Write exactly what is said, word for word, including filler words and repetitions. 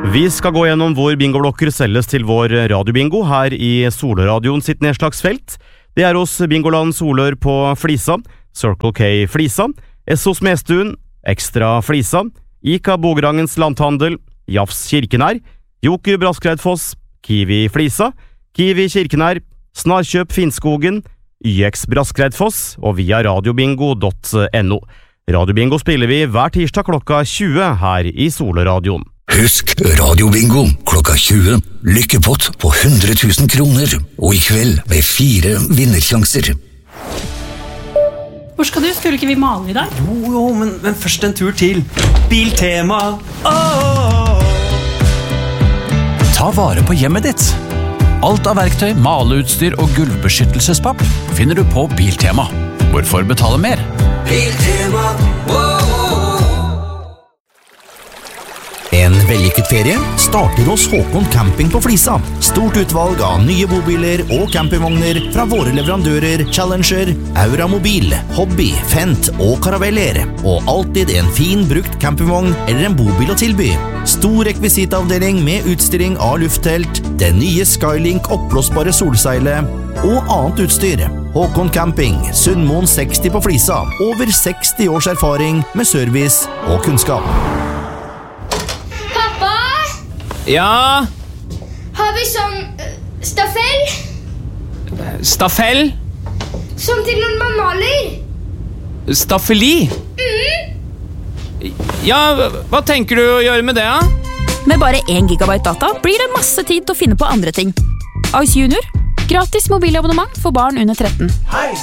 Vi skal gå gjennom hvor bingoblokker selges til vår radiobingo her i Solradioen sitt nedslagsfelt. Det er hos Bingoland Solør på Flisa, Circle K Flisa, Essos Mestuen, Ekstra Flisa, Ica Bograngens Landhandel, Jafs Kirkenær, Joker Braskreidfoss, Kiwi Flisa, Kiwi Kirkenær, Snarkjøp Finnskogen, Y X Braskreidfoss og via radiobingo punktum no. Radiobingo spiller vi hver tirsdag klokka tjue her i Solradioen. Husk radiobingo klokka tjue. Lykkepott på hundre tusen kroner. Og i kveld med fire vinnersjanser. Hvor skal du? Skulle ikke vi male i dag? Jo, jo, men, men først en tur til Biltema. Oh! Ta vare på hjemmet ditt. Alt av verktøy, maleutstyr og gulvbeskyttelsespapp finner du på Biltema. Hvorfor betale mer? Biltema. En vellykket ferie starter hos Håkon Camping på Flisa. Stort utvalg av nye bobiler og campingvogner fra våre leverandører Challenger, Auramobil, Hobby, Fent og Caraveller. Og alltid en fin brukt campingvogn eller en bobil å tilby. Stor rekvisitavdeling med utstilling av lufttelt, den nye Skylink oppblåsbare solseilet og annet utstyr. Håkon Camping, Sundmoen seksti på Flisa. Over seksti års erfaring med service og kunnskap. Ja? Har vi sånn uh, staffell? Staffell? Som til når man maler? Staffeli? Mm. Ja, hva tenker du å gjøre med det, da? Med bare én gigabyte data blir det masse tid til å finne på andre ting. Ice Junior, gratis mobilabonnement for barn under tretten. Hei!